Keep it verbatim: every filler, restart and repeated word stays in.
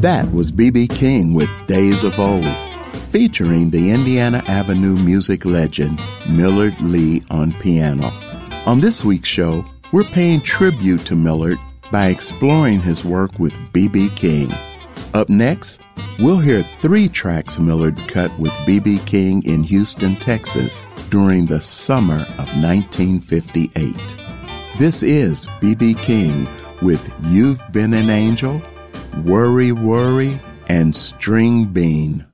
That was B B King with Days of Old, featuring the Indiana Avenue music legend Millard Lee on piano. On this week's show, we're paying tribute to Millard by exploring his work with B B King. Up next, we'll hear three tracks Millard cut with B B King in Houston, Texas during the summer of nineteen fifty-eight. This is B B King with You've Been an Angel, Worry Worry, and String Bean.